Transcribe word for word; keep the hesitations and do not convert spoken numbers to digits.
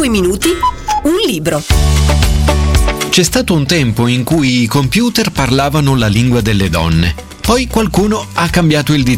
cinque minuti, un libro. C'è stato un tempo in cui i computer parlavano la lingua delle donne. Poi qualcuno ha cambiato il